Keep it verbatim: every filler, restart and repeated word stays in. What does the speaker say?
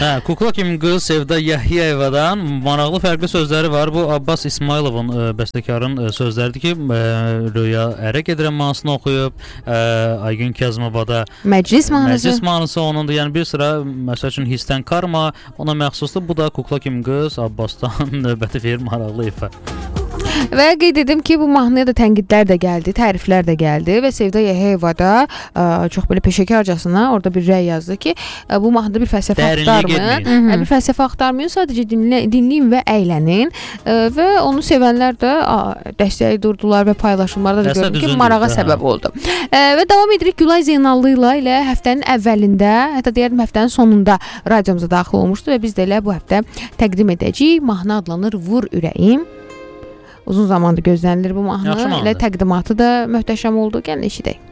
Hə, Kukla kimi qız Sevda Yahyayevadan maraqlı fərqli sözləri var. Bu Abbas İsmayılovun ə, bəstəkarın ə, sözləridir ki, ə, Röya ərə gedirəm mahnısını oxuyub, ə, Aygün Kəzmovada Məclis mahnısı. Məclis mahnısı onundur. Yəni bir sıra məsəl üçün hissdən karma ona məxsusdur. Bu da Kukla kimi qız Abbasdan növbəti bir maraqlı ifa. Və qeyd edim ki, bu mahnıya da tənqidlər də gəldi, təriflər də gəldi və Sevda Yahayeva da ə, çox belə peşəkarcasına orada bir rəy yazdı ki, ə, bu mahnıda bir fəlsəfə axtarmayın, bir fəlsəfə axtarmayın, sadəcə dinlə, dinləyin və əylənin ə, və onu sevənlər də ə, dəstəyi durdular və paylaşımlarda da gördüm ki, marağa də, səbəb oldu. Ə, və davam edirik Gülay Zeynallı ilə həftənin əvvəlində, hətta deyərdim həftənin sonunda radiomuza daxil olmuşdu və biz də elə bu həftə təqdim edəcəyik. Mahnı adlanır Vur Ürəyim. Uzun zamandır gözlənilir bu mahnı. Elə təqdimatı da möhtəşəm oldu. Gəlin eşidək.